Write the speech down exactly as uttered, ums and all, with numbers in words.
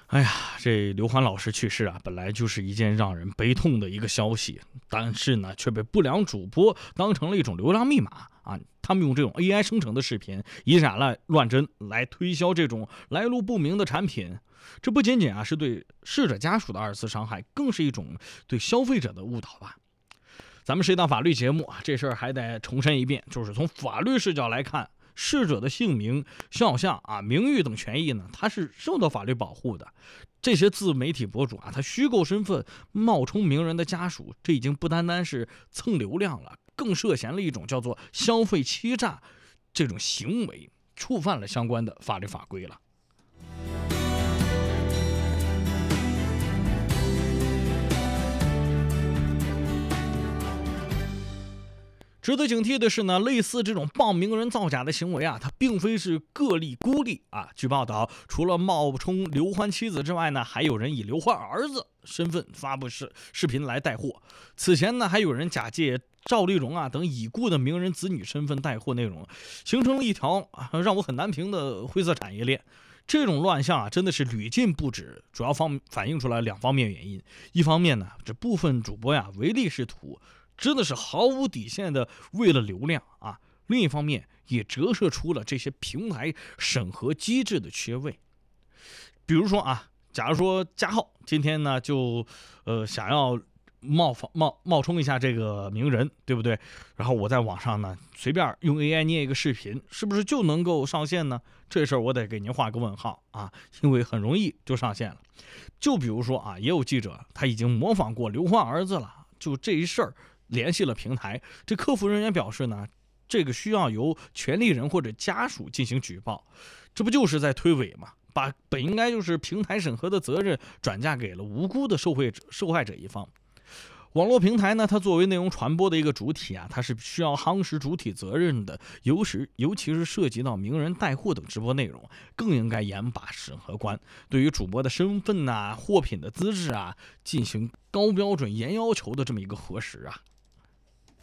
哎呀，这刘欢老师去世啊，本来就是一件让人悲痛的一个消息，但是呢，却被不良主播当成了一种流量密码啊！他们用这种 A I 生成的视频，以假乱乱真来推销这种来路不明的产品。这不仅仅啊是对逝者家属的二次伤害，更是一种对消费者的误导吧。咱们是一档法律节目啊，这事儿还得重申一遍，就是从法律视角来看，逝者的姓名、肖像啊、名誉等权益呢，它是受到法律保护的。这些自媒体博主啊，他虚构身份、冒充名人的家属，这已经不单单是蹭流量了，更涉嫌了一种叫做消费欺诈这种行为，触犯了相关的法律法规了。值得警惕的是呢，类似这种傍名人造假的行为啊，它并非是个例孤立啊。据报道，除了冒充刘欢妻子之外呢，还有人以刘欢儿子身份发布视视频来带货。此前呢，还有人假借赵丽蓉啊等已故的名人子女身份带货内容，形成了一条啊让我很难评的灰色产业链。这种乱象啊，真的是屡禁不止，主要方反映出来两方面原因。一方面呢，这部分主播呀唯利是图，真的是毫无底线的为了流量啊。另一方面也折射出了这些平台审核机制的缺位。比如说啊，假如说加号今天呢就呃想要冒冒冒充一下这个名人，对不对？然后我在网上呢随便用 A I 捏一个视频，是不是就能够上线呢？这事儿我得给您画个问号啊，因为很容易就上线了。就比如说啊，也有记者他已经模仿过刘欢儿子了，就这一事儿联系了平台，这客服人员表示呢，这个需要由权利人或者家属进行举报，这不就是在推诿吗？把本应该就是平台审核的责任转嫁给了无辜的受害者受害者一方。网络平台呢，它作为内容传播的一个主体啊，它是需要夯实主体责任的，尤其尤其是涉及到名人带货等直播内容，更应该严把审核关，对于主播的身份呐、啊、货品的资质啊，进行高标准、严要求的这么一个核实啊。